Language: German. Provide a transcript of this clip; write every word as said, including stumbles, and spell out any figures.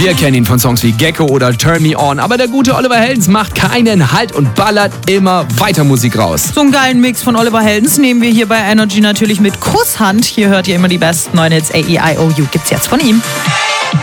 Wir kennen ihn von Songs wie Gecko oder Turn Me On, aber der gute Oliver Heldens macht keinen Halt und ballert immer weiter Musik raus. So einen geilen Mix von Oliver Heldens nehmen wir hier bei Energy natürlich mit Kusshand. Hier hört ihr immer die besten neuen Hits. A E I O U gibt's jetzt von ihm.